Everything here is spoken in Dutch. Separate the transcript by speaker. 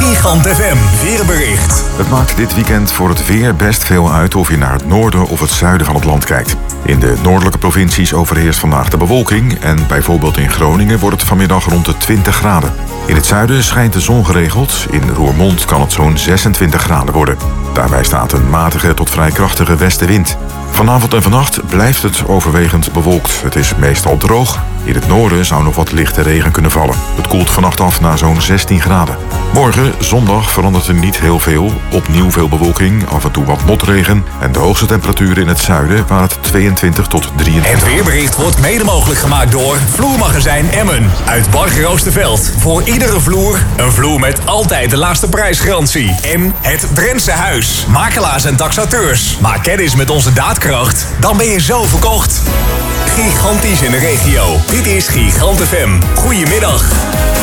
Speaker 1: Gigant FM weerbericht.
Speaker 2: Het maakt dit weekend voor het weer best veel uit of je naar het noorden of het zuiden van het land kijkt. In de noordelijke provincies overheerst vandaag de bewolking en bijvoorbeeld in Groningen wordt het vanmiddag rond de 20 graden. In het zuiden schijnt de zon geregeld. In Roermond kan het zo'n 26 graden worden. Daarbij staat een matige tot vrij krachtige westenwind. Vanavond en vannacht blijft het overwegend bewolkt. Het is meestal droog. In het noorden zou nog wat lichte regen kunnen vallen. Het koelt vannacht af naar zo'n 16 graden. Morgen, zondag, verandert er niet heel veel. Opnieuw veel bewolking, af en toe wat motregen. En de hoogste temperatuur in het zuiden waar het 22 tot 23
Speaker 1: Het weerbericht wordt mede mogelijk gemaakt door Vloermagazijn Emmen. Uit Bargeroosterveld. Voor iedere vloer een vloer met altijd de laagste prijsgarantie. En het Drentse Huis. Makelaars en taxateurs. Maak kennis met onze daadkracht. Dan ben je zo verkocht. Gigantisch in de regio. Dit is Gigant FM. Goedemiddag.